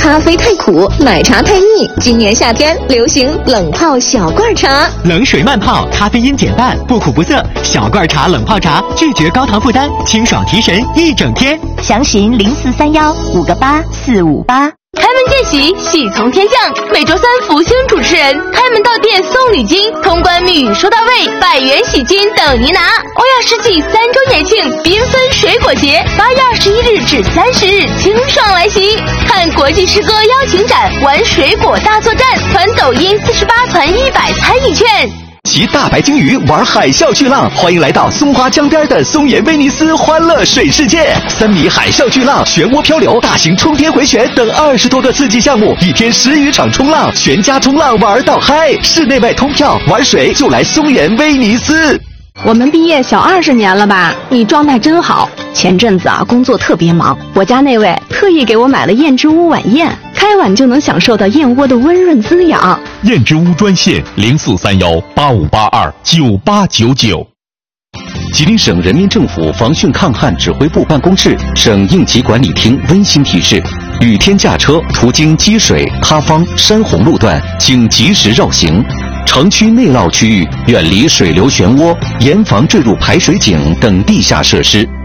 咖啡太苦，奶茶太腻。今年夏天流行冷泡小罐茶， 冷水慢泡，咖啡因减半，不苦不涩。小罐茶冷泡茶，拒绝高糖负担，清爽提神一整天。 详询0431-58458。 开门见喜，喜从天降。每周三福星主持人开门到店送礼金，通关密语收到位，100元喜金等您拿。欧亚世纪3周年庆缤纷水果节，8月21日至30日清爽来袭。看国际诗歌邀请展，玩水果大作战，团抖音48团100参与券。 骑大白鲸鱼玩海啸巨浪，欢迎来到松花江边的松岩威尼斯欢乐水世界，3米海啸巨浪、漩涡漂流、大型冲天回旋等20多个刺激项目，1天10余场冲浪，全家冲浪玩到嗨！室内外通票，玩水就来松岩威尼斯。 我们毕业小20年了吧？你状态真好。前阵子工作特别忙，我家那位特意给我买了燕之屋晚宴，开碗就能享受到燕窝的温润滋养。 燕之屋专线043185829899。 吉林省人民政府防汛抗旱指挥部办公室、省应急管理厅温馨提示：雨天驾车途经积水、塌方、山洪路段，请及时绕行。城区内涝区域远离水流漩涡，严防坠入排水井等地下设施。